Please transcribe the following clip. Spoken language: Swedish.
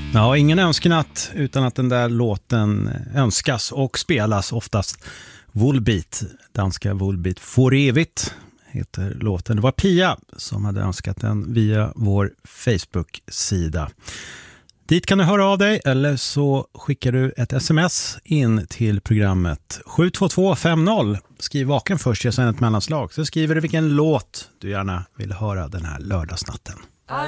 Ja, ingen önskenatt utan att den där låten önskas och spelas oftast. Volbeat, danska Volbeat For evigt heter låten. Det var Pia som hade önskat den via vår Facebook-sida. Dit kan du höra av dig eller så skickar du ett sms in till programmet 72250. Skriv vaken först, jag sänder ett mellanslag. Så skriver du vilken låt du gärna vill höra den här lördagsnatten.